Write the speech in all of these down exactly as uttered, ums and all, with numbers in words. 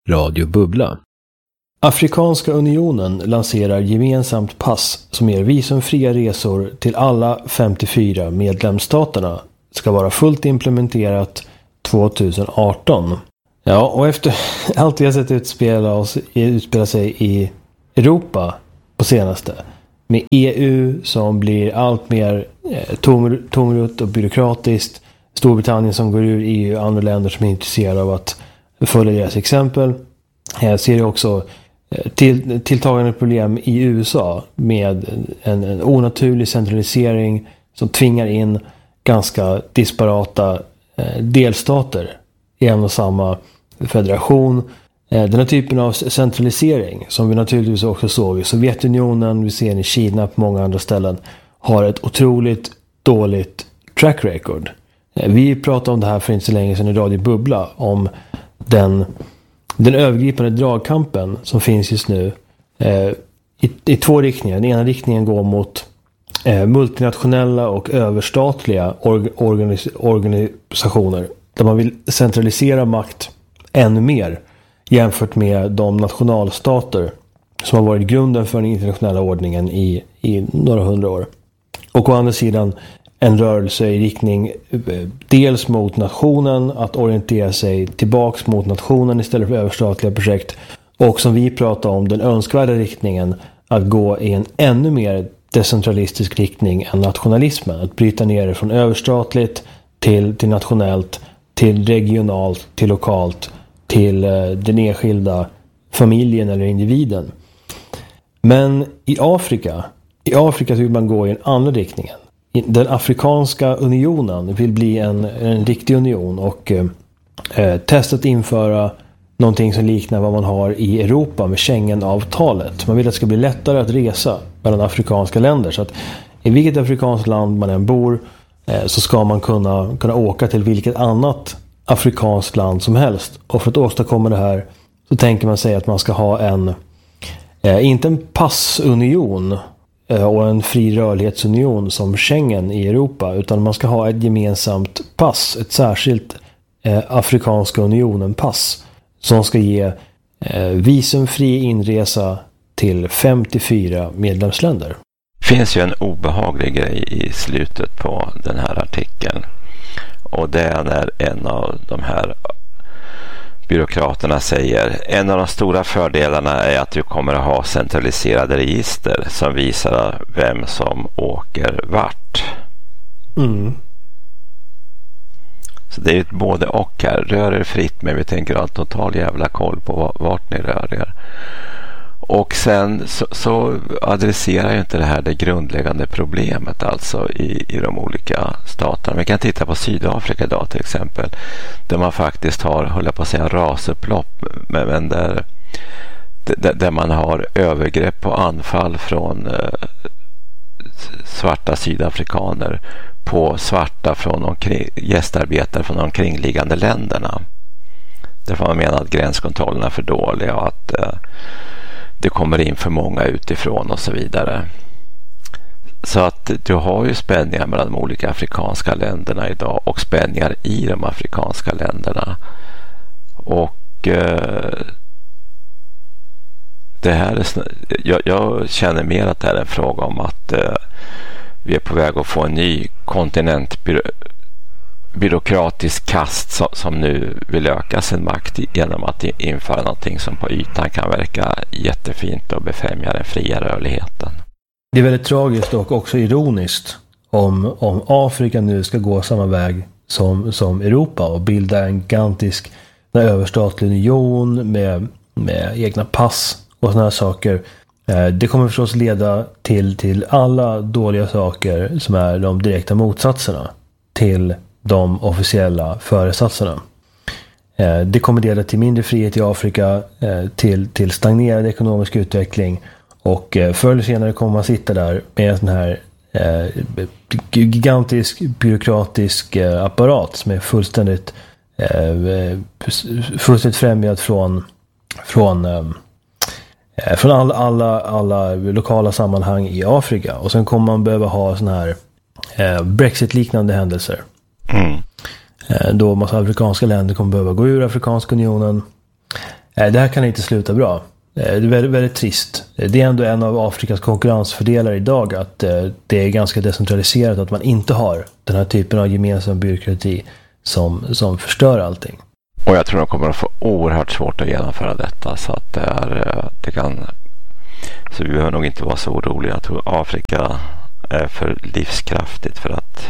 Radio Bubbla. Afrikanska unionen lanserar gemensamt pass som ger visumfria resor till alla femtiofyra medlemsstaterna. Ska vara fullt implementerat tjugoarton. Ja, och efter allt vi har sett utspela, oss, utspela sig i Europa på senaste, med E U som blir allt mer eh, tom, tomrutt och byråkratiskt, Storbritannien som går ur E U, andra länder som är intresserade av att följa deras exempel. Jag ser också till, tilltagande problem i U S A med en, en onaturlig centralisering som tvingar in ganska disparata eh, delstater i en och samma federation. Eh, den här typen av centralisering som vi naturligtvis också såg i Sovjetunionen, vi ser i Kina på många andra ställen, har ett otroligt dåligt track record. Eh, vi pratade om det här för inte så länge sedan i Radio Bubbla, om den, den övergripande dragkampen som finns just nu eh, i, i två riktningar. Den ena riktningen går mot eh, multinationella och överstatliga org, organis, organisationer där man vill centralisera makt ännu mer jämfört med de nationalstater som har varit grunden för den internationella ordningen i, i några hundra år. Och å andra sidan en rörelse i riktning dels mot nationen, att orientera sig tillbaks mot nationen istället för överstatliga projekt, och som vi pratar om, den önskvärda riktningen att gå i en ännu mer decentralistisk riktning än nationalismen, att bryta ner det från överstatligt till, till nationellt, till regionalt, till lokalt, till eh, den enskilda familjen eller individen. Men i Afrika, i Afrika vill man gå i den andra riktningen. Den afrikanska unionen vill bli en, en riktig union och eh, testa att införa någonting som liknar vad man har i Europa med Schengen-avtalet. Man vill att det ska bli lättare att resa mellan afrikanska länder, så att i vilket afrikanskt land man än bor eh, så ska man kunna, kunna åka till vilket annat afrikanskt land som helst. Och för att åstadkomma det här så tänker man sig att man ska ha en eh, inte en passunion och en fri rörlighetsunion som Schengen i Europa, utan man ska ha ett gemensamt pass, ett särskilt eh, Afrikanska unionen-pass som ska ge eh, visumfri inresa till femtiofyra medlemsländer. Det finns ju en obehaglig grej i slutet på den här artikeln, och det är när en av de här byråkraterna säger: en av de stora fördelarna är att du kommer att ha centraliserade register som visar vem som åker vart. Mm. Så det är ju ett både och här. Rör er fritt, men vi tänker ha total jävla koll på vart ni rör er. Och sen så, så adresserar ju inte det här det grundläggande problemet alltså i, i de olika staterna. Vi kan titta på Sydafrika idag till exempel, där man faktiskt har, håller jag på att säga, rasupplopp, men där, där, där man har övergrepp och anfall från eh, svarta sydafrikaner på svarta från omkring, gästarbetare från de omkringliggande länderna. Därför man menar att gränskontrollerna är för dåliga och att eh, det kommer in för många utifrån och så vidare. Så att du har ju spänningar mellan de olika afrikanska länderna idag och spänningar i de afrikanska länderna. Och eh, det här är, jag, jag känner mer att det här är en fråga om att eh, vi är på väg att få en ny kontinentbyrå byråkratisk kast som, som nu vill öka sin makt genom att införa någonting som på ytan kan verka jättefint och befrämja den fria rörligheten. Det är väldigt tragiskt och också ironiskt om, om Afrika nu ska gå samma väg som, som Europa och bilda en gigantisk överstatlig union med, med egna pass och såna här saker. Det kommer förstås leda till, till alla dåliga saker som är de direkta motsatserna till de officiella föresatserna. Det kommer leda till mindre frihet i Afrika, till, till stagnerad ekonomisk utveckling, och förr eller senare kommer man sitta där med en sån här eh, gigantisk byråkratisk eh, apparat som är fullständigt eh, fullständigt främjad från från eh, från alla, alla, alla lokala sammanhang i Afrika, och sen kommer man behöva ha såna här eh, Brexit-liknande händelser. Mm. Eh, då massa afrikanska länder kommer behöva gå ur Afrikanska unionen. Det här kan inte sluta bra. Det är väldigt, väldigt trist. Det är ändå en av Afrikas konkurrensfördelar idag att det är ganska decentraliserat, att man inte har den här typen av gemensam byråkrati som, som förstör allting. Och jag tror de kommer att få oerhört svårt att genomföra detta, så att det, är, det kan, så vi behöver nog inte vara så oroliga. Jag tror Afrika är för livskraftigt för att,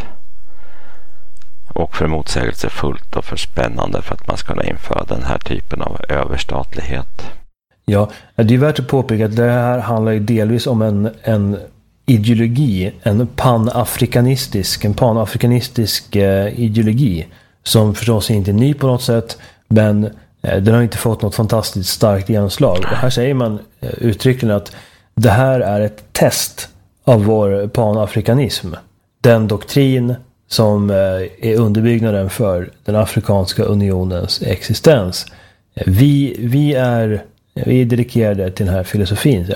och för motsägelsefullt och för spännande för att man ska kunna införa den här typen av överstatlighet. Ja, det är värt att påpeka att det här handlar ju delvis om en, en ideologi, en panafrikanistisk, en panafrikanistisk eh, ideologi som förstås inte är ny på något sätt, men eh, den har inte fått något fantastiskt starkt genomslag. Och här säger man eh, uttryckligen att det här är ett test av vår panafrikanism. Den doktrin som eh, är underbyggnaden för den afrikanska unionens existens. Eh, vi, vi är Vi är dedikerade till den här filosofin.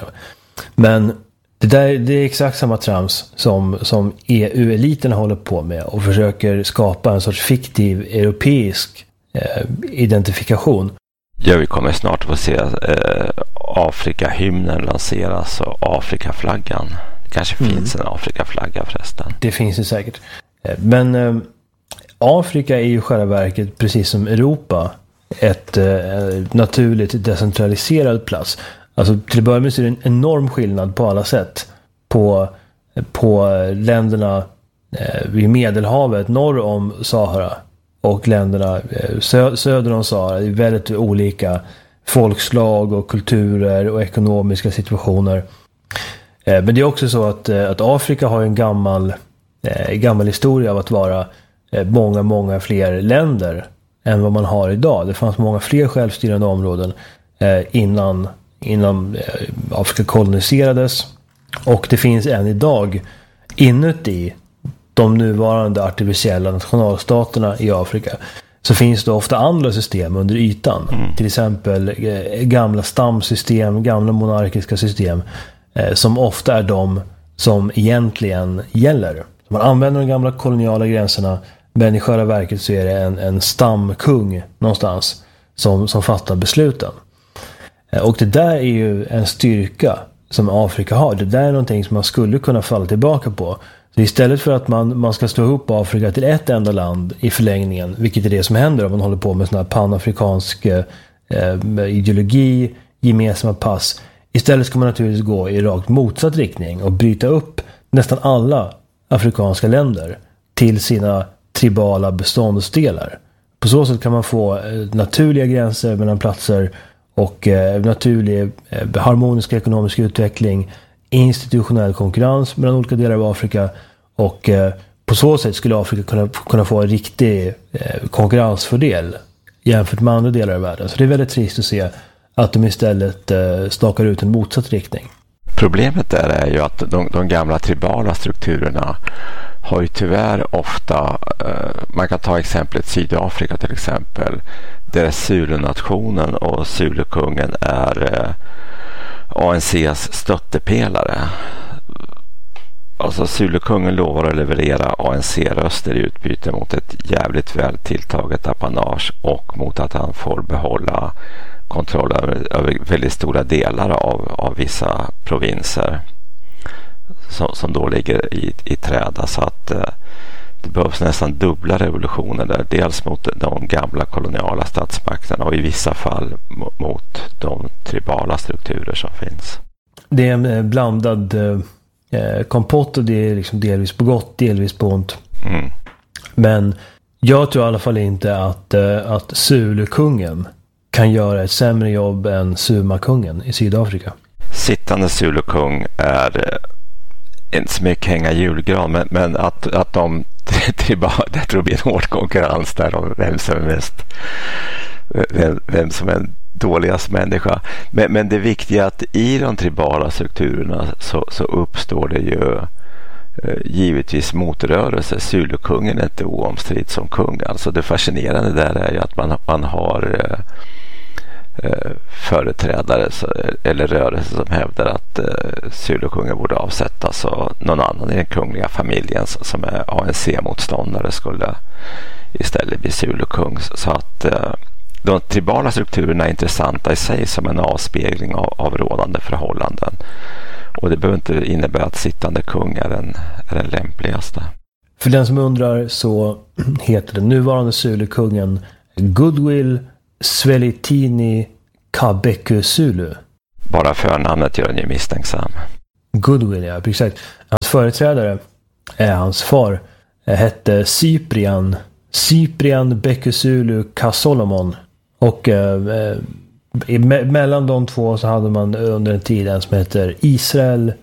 Men det, där, det är exakt samma trams som, som E U-eliten håller på med och försöker skapa en sorts fiktiv europeisk eh, identifikation. Ja, vi kommer snart få se eh, Afrika-hymnen lanseras och Afrikaflaggan. Det kanske mm. finns en Afrikaflagga förresten. Det finns det säkert. Men eh, Afrika är ju själva verket, precis som Europa, ett eh, naturligt decentraliserad plats. Alltså till att börja med så är det en enorm skillnad på alla sätt på, på länderna eh, vid Medelhavet norr om Sahara och länderna eh, sö- söder om Sahara. Det är väldigt olika folkslag och kulturer och ekonomiska situationer. Eh, men det är också så att, eh, att Afrika har en gammal, eh, gammal historia av att vara eh, många, många fler länder än vad man har idag. Det fanns många fler självstyrande områden eh, innan, innan eh, Afrika koloniserades. Och det finns än idag inuti de nuvarande artificiella nationalstaterna i Afrika. Så finns det ofta andra system under ytan. Mm. Till exempel eh, gamla stamsystem, gamla monarkiska system. Eh, som ofta är de som egentligen gäller. Man använder de gamla koloniala gränserna. Men i själva verket så är det en, en stamkung någonstans som, som fattar besluten. Och det där är ju en styrka som Afrika har. Det där är någonting som man skulle kunna falla tillbaka på. Så istället för att man, man ska slå ihop Afrika till ett enda land i förlängningen, vilket är det som händer om man håller på med sån här panafrikansk eh, ideologi, gemensamma pass. Istället ska man naturligtvis gå i rakt motsatt riktning och bryta upp nästan alla afrikanska länder till sina tribala beståndsdelar. På så sätt kan man få naturliga gränser mellan platser och eh, naturlig eh, harmonisk ekonomisk utveckling, institutionell konkurrens mellan olika delar av Afrika och eh, på så sätt skulle Afrika kunna, kunna få en riktig eh, konkurrensfördel jämfört med andra delar av världen. Så det är väldigt trist att se att de istället eh, stakar ut en motsatt riktning. Problemet där är ju att de, de gamla tribala strukturerna har ju tyvärr ofta, eh, man kan ta exemplet Sydafrika till exempel, där Zulu-nationen och Zulu-kungen är eh, A N C:s stöttepelare. Alltså Zulu-kungen lovar att leverera A N C-röster i utbyte mot ett jävligt väl tilltaget apanage och mot att han får behålla kontroll över, över väldigt stora delar av, av vissa provinser som, som då ligger i, i träda. Så att eh, det behövs nästan dubbla revolutioner där. Dels mot de gamla koloniala statsmakterna och i vissa fall mot, mot de tribala strukturer som finns. Det är en blandad eh, kompott och det är liksom delvis på gott, delvis på ont. Mm. Men jag tror i alla fall inte att, eh, att Zulu-kungen kan göra ett sämre jobb än Suma-kungen i Sydafrika. Sittande Zulu-kung är eh, inte så mycket hänga julgran, men, men att, att de tribala, det tror jag blir en hård konkurrens där om vem som är mest vem, vem som är en dåligast människa. Men, men det viktiga är att i de tribala strukturerna så, så uppstår det ju eh, givetvis motrörelse. Zulu-kungen är inte oomstridd som kung. Alltså det fascinerande där är ju att man, man har eh, eh, företrädare så, eller rörelser som hävdar att eh, Zulu-kungen borde avsättas och någon annan i den kungliga familjen som är A N C-motståndare skulle istället bli Zulu-kung. Så att eh, de tribala strukturerna är intressanta i sig som en avspegling av, av rådande förhållanden. Och det behöver inte innebära att sittande kung är den, är den lämpligaste. För den som undrar så heter den nuvarande Zulu-kungen Goodwill Zwelithini Kabeke Zulu. Bara förnamnet gör den ju misstänksam. Goodwill, ja, exakt. Hans företrädare, är hans far, hette Cyprian Cyprian Bekesulu Kasolomon. Och eh, i, me- mellan de två så hade man under en tid en som heter Israel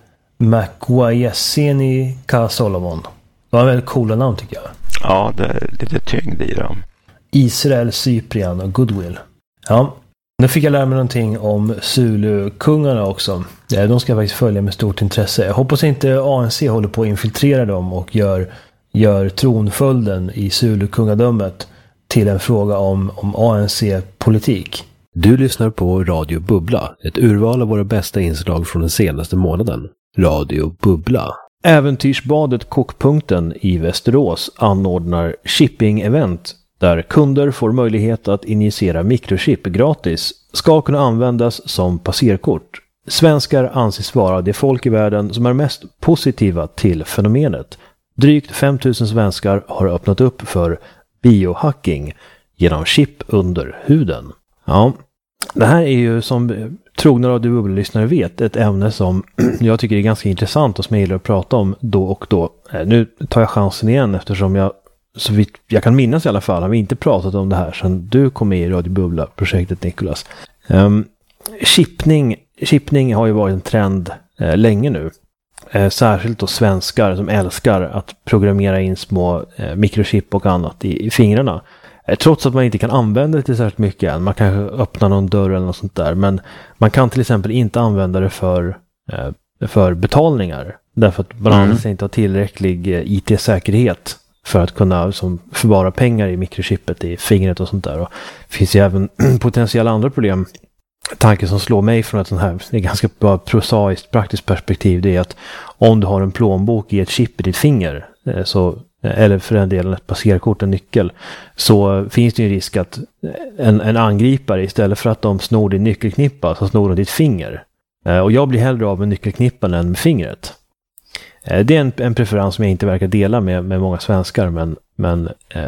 Makwayeseni Kasolomon. Det var väldigt coola namn tycker jag. Ja, det är lite tyngd i dem. Israel, Cyprian och Goodwill. Ja, nu fick jag lära mig någonting om Zulu-kungarna också. De ska jag faktiskt följa med stort intresse. Jag hoppas inte A N C håller på att infiltrera dem och gör, gör tronföljden i Zulu-kungadömet till en fråga om, om A N C-politik. Du lyssnar på Radio Bubbla, ett urval av våra bästa inslag från den senaste månaden. Radio Bubbla. Äventyrsbadet Kokpunkten i Västerås anordnar shipping-event där kunder får möjlighet att injicera mikrochip gratis ska kunna användas som passerkort. Svenskar anses vara det folk i världen som är mest positiva till fenomenet. Drygt fem tusen svenskar har öppnat upp för biohacking genom chip under huden. Ja, det här är ju som trogna Radio Bubbla-lyssnare vet ett ämne som jag tycker är ganska intressant och som jag gillar att prata om då och då. Nu tar jag chansen igen eftersom jag, så vitt jag kan minnas i alla fall, har vi inte pratat om det här sedan du kom med i Radio Bubbla-projektet, Nicholas. Um, chippning, chippning har ju varit en trend eh, länge nu. Eh, särskilt då svenskar som älskar att programmera in små eh, mikrochip och annat i, i fingrarna. Eh, trots att man inte kan använda det till särskilt mycket än. Man kan öppna någon dörr eller något sånt där. Men man kan till exempel inte använda det för, eh, för betalningar. Därför att man mm. inte har tillräcklig eh, I T-säkerhet för att kunna som, förvara pengar i mikrochippet i fingret och sånt där. Och det finns ju även potentiella andra problem. Tanken som slår mig från ett sånt här, det är ganska bra prosaiskt praktiskt perspektiv, det är att om du har en plånbok i ett chip i ditt finger, så, eller för den delen ett passerkort, en nyckel, så finns det ju en risk att en, en angripare istället för att de snor din nyckelknippa så snor de ditt finger. Och jag blir hellre av med nyckelknippan än med fingret. Det är en, en preferens som jag inte verkar dela med, med många svenskar, men, men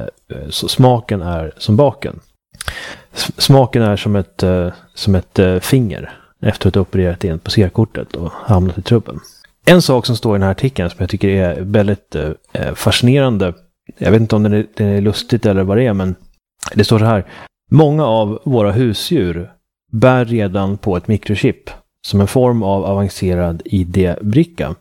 så smaken är som baken. Smaken är som ett, som ett finger efter att ha opererat in på passerkortet och hamnat i trubben. En sak som står i den här artikeln som jag tycker är väldigt fascinerande, jag vet inte om den är, den är lustigt eller vad det är, men det står så här: många av våra husdjur bär redan på ett mikrochip som en form av avancerad I D-bricka.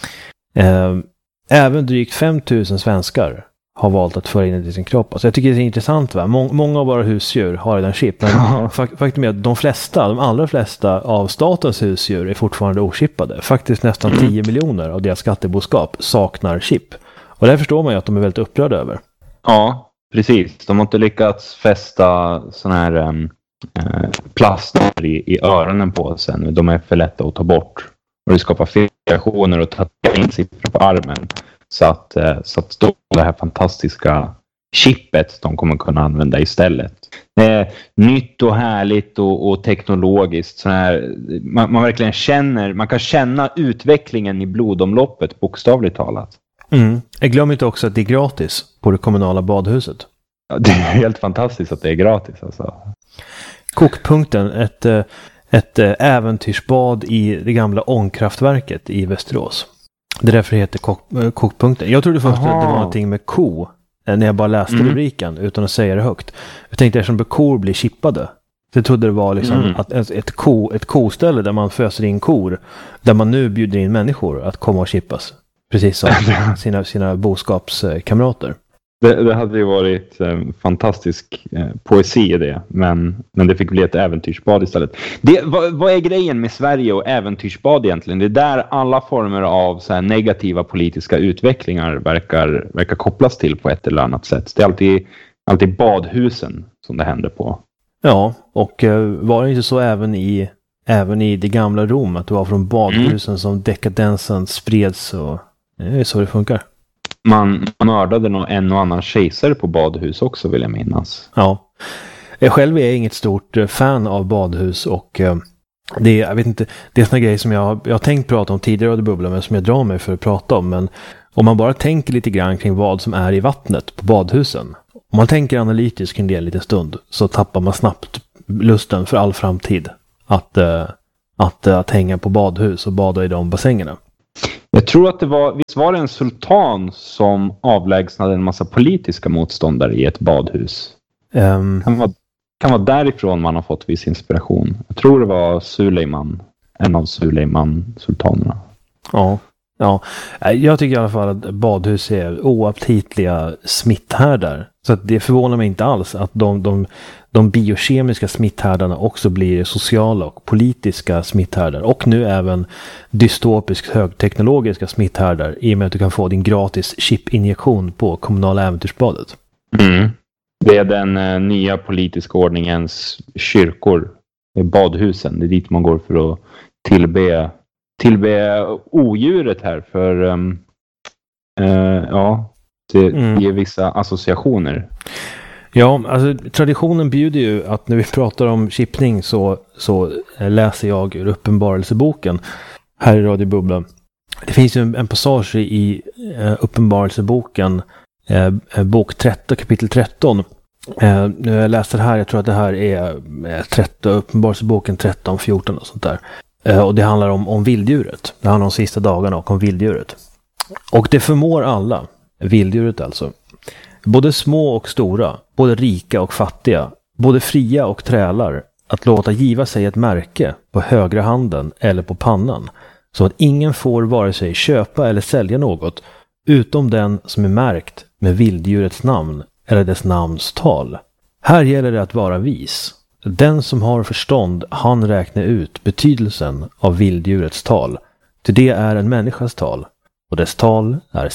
Även drygt fem tusen svenskar har valt att föra in det i sin kropp. Alltså jag tycker det är intressant, va? Må- många av våra husdjur har redan chip. Men fak- faktum är att de flesta, de allra flesta av statens husdjur är fortfarande ochippade. Faktiskt nästan tio miljoner av deras skatteboskap saknar chip. Och det förstår man ju att de är väldigt upprörda över. Ja, precis. De har inte lyckats fästa sån här um, uh, plaster i, i öronen på sig. De är för lätta att ta bort. Och det skapar friktioner och tattar in siffror på armen. Så att, så att då det här fantastiska chippet de kommer kunna använda istället. Det är nytt och härligt och, och teknologiskt. Så här, man, man verkligen känner, man kan känna utvecklingen i blodomloppet bokstavligt talat. Mm. Jag glömmer inte också att det är gratis på det kommunala badhuset. Ja, det är helt fantastiskt att det är gratis. Alltså. Kokpunkten, ett, ett äventyrsbad i det gamla ångkraftverket i Västerås. Det är därför det heter kok- kokpunkten. Jag trodde först Aha. att det var någonting med ko när jag bara läste mm. rubriken utan att säga det högt. Jag tänkte eftersom kor blir chippade. Så jag trodde det var liksom mm. att ett, ett, ko, ett koställe där man föser in kor, där man nu bjuder in människor att komma och chippas. Precis som sina, sina boskapskamrater. Det, det hade ju varit eh, fantastisk eh, poesi i det, men, men det fick bli ett äventyrsbad istället. Det, vad, vad är grejen med Sverige och äventyrsbad egentligen? Det är där alla former av så här, negativa politiska utvecklingar verkar, verkar kopplas till på ett eller annat sätt. Det är alltid, alltid badhusen som det händer på. Ja, och eh, var det inte så även i, även i det gamla Rom att det var från badhusen mm. som dekadensen spreds, och det är så det funkar. Man mördade nog en och annan kejsare på badhus också, vill jag minnas. Ja. Jag själv är inget stort fan av badhus och det är, jag vet inte, det är såna grejer som jag, jag har tänkt prata om tidigare av bubblan, men som jag drar mig för att prata om. Men om man bara tänker lite grann kring vad som är i vattnet på badhusen, om man tänker analytiskt kring det en liten stund, så tappar man snabbt lusten för all framtid att, att, att, att hänga på badhus och bada i de bassängerna. Jag tror att det var, visst var det en sultan som avlägsnade en massa politiska motståndare i ett badhus? Um, kan, vara, kan vara därifrån man har fått viss inspiration. Jag tror det var Suleiman, en av Suleiman-sultanerna. Ja, ja, jag tycker i alla fall att badhus är oaptitliga smitthärdar. Så att det förvånar mig inte alls att de, de, de biokemiska smitthärdarna också blir sociala och politiska smitthärdar. Och nu även dystopiskt högteknologiska smitthärdar, i och med att du kan få din gratis chipinjektion på kommunala äventyrsbadet. Mm. Det är den uh, nya politiska ordningens kyrkor, badhusen. Det är dit man går för att tillbe, tillbe odjuret här. För um, uh, ja, det mm. ger vissa associationer. Ja, alltså traditionen bjuder ju att när vi pratar om chippning så, så läser jag ur Uppenbarelseboken här i Radio Bubbla. Det finns ju en, en passage i uh, Uppenbarelseboken, uh, bok tretton, kapitel tretton. Uh, nu jag läser det här, jag tror att det här är uh, tretton, Uppenbarelseboken tretton fjorton och sånt där. Uh, och det handlar om, om vilddjuret. Det handlar om sista dagarna och om vilddjuret. Och det förmår alla, vilddjuret alltså. Både små och stora, både rika och fattiga, både fria och trälar, att låta giva sig ett märke på högra handen eller på pannan, så att ingen får vare sig köpa eller sälja något utom den som är märkt med vilddjurets namn eller dess namns tal. Här gäller det att vara vis. Den som har förstånd, han räknar ut betydelsen av vilddjurets tal, till det är en människas tal, och dess tal är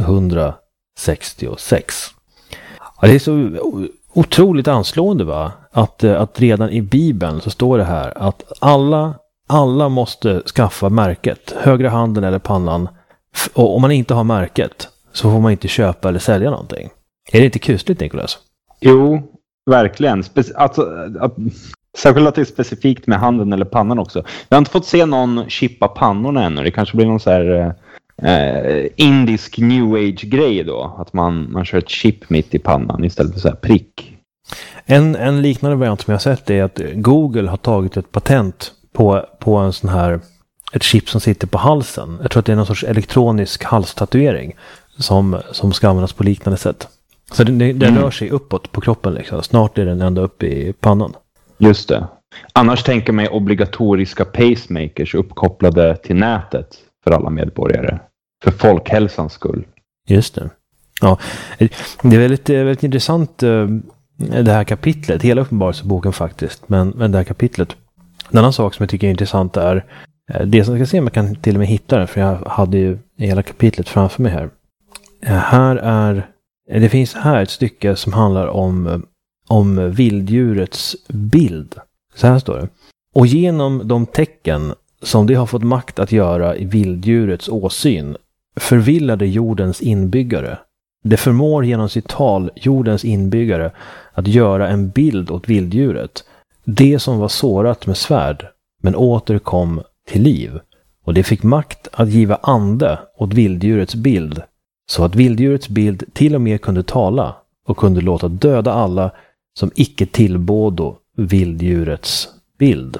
sexhundrasextiosex. Ja, det är så otroligt anslående, va? Att, att redan i Bibeln så står det här att alla, alla måste skaffa märket, högra handen eller pannan. Och om man inte har märket så får man inte köpa eller sälja någonting. Är det inte kusligt, Nicholas? Jo, verkligen. Spe- alltså, att, särskilt att det är specifikt med handen eller pannan också. Jag har inte fått se någon chippa pannorna ännu. Det kanske blir någon så här... Uh, indisk new age-grej då. Att man, man kör ett chip mitt i pannan istället för så här prick. En, en liknande variant som jag har sett är att Google har tagit ett patent på, på en sån här, ett chip som sitter på halsen. Jag tror att det är någon sorts elektronisk halstatuering som, som ska användas på liknande sätt. Så den, den mm. rör sig uppåt på kroppen liksom. Snart är den ända upp i pannan. Just det. Annars tänker man obligatoriska pacemakers uppkopplade till nätet för alla medborgare. För folkhälsans skull. Just det. Ja, det är väldigt, väldigt intressant det här kapitlet. Hela Uppenbarelseboken faktiskt. Men, men det här kapitlet. En annan sak som jag tycker är intressant är det som jag ska se om jag kan till och med hitta det. För jag hade ju hela kapitlet framför mig här. Här är... Det finns här ett stycke som handlar om, om vilddjurets bild. Så här står det. Och genom de tecken som det har fått makt att göra i vilddjurets åsyn förvillade jordens inbyggare. Det förmår genom sitt tal jordens inbyggare att göra en bild åt vilddjuret. Det som var sårat med svärd men återkom till liv. Och det fick makt att giva ande åt vilddjurets bild. Så att vilddjurets bild till och med kunde tala och kunde låta döda alla som icke tillbådo vilddjurets bild.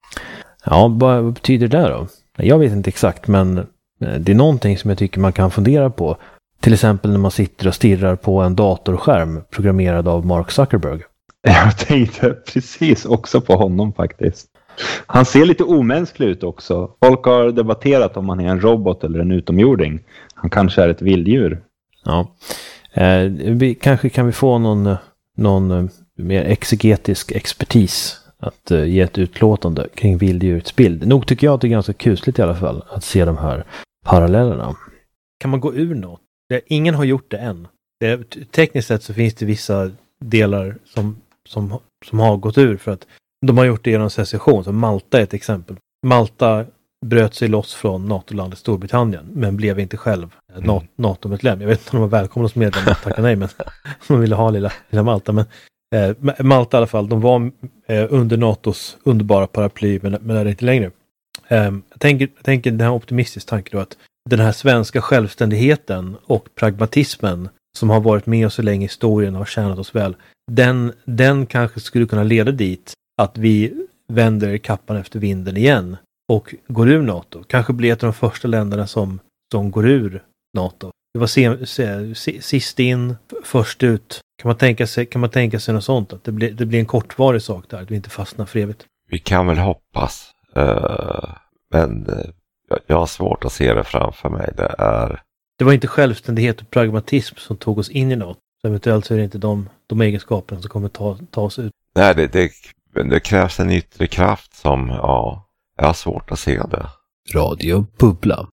Ja, vad betyder det då? Jag vet inte exakt, men det är någonting som jag tycker man kan fundera på. Till exempel när man sitter och stirrar på en datorskärm programmerad av Mark Zuckerberg. Jag tänkte precis också på honom faktiskt. Han ser lite omänsklig ut också. Folk har debatterat om han är en robot eller en utomjording. Han kanske är ett vilddjur. Ja, eh, vi, kanske kan vi få någon, någon mer exegetisk expertis att uh, ge ett utlåtande kring vilddjurets bild. Nog tycker jag att det är ganska kusligt i alla fall att se de här parallellerna. Kan man gå ur något? Det, ingen har gjort det än. Det, tekniskt sett så finns det vissa delar som, som, som har gått ur för att de har gjort det genom secession. Så Malta är ett exempel. Malta bröt sig loss från NATO-landet Storbritannien men blev inte själv mm. NATO-medlem. Jag vet inte om de var välkomna som medlem att tacka nej, men de ville ha lilla, lilla Malta. Men Eh, Malta i alla fall, de var eh, under NATOs underbara paraply, men, men är det inte längre. Eh, jag, tänker, jag tänker den här optimistisk tanke då, att den här svenska självständigheten och pragmatismen som har varit med oss så länge i historien och har tjänat oss väl, den, den kanske skulle kunna leda dit att vi vänder kappan efter vinden igen och går ur NATO. Kanske blir ett av de första länderna som, som går ur NATO. Det var se, se, se, sist in, först ut. Kan man tänka sig, kan man tänka sig något sånt? Att det blir, det blir en kortvarig sak där, att vi inte fastnar för evigt. Vi kan väl hoppas. Uh, men uh, jag har svårt att se det framför mig. Det är... Det var inte självständighet och pragmatism som tog oss in i NATO. Så eventuellt så är det inte de, de egenskaperna som kommer ta, ta oss ut. Nej, det, det, det krävs en yttre kraft som, ja, jag har svårt att se det. Radio Bubbla.